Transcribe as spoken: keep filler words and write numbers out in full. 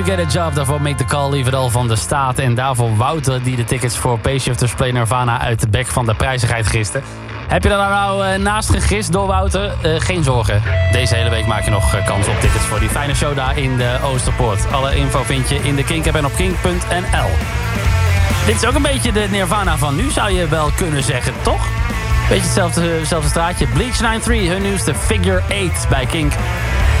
Get a Job, daarvoor Make the Call, Leave It All van de Staat. En daarvoor Wouter, die de tickets voor Payshifters Play Nirvana uit de bek van de prijzigheid giste. Heb je er nou uh, naast gegist door Wouter? Uh, geen zorgen. Deze hele week maak je nog uh, kans op tickets voor die fijne show daar in de Oosterpoort. Alle info vind je in de Kink-app en op kink punt n l. Dit is ook een beetje de Nirvana van nu, zou je wel kunnen zeggen, toch? Beetje hetzelfde, hetzelfde straatje. Bleach negenennegentig, hun nieuwste Figure eight bij Kink.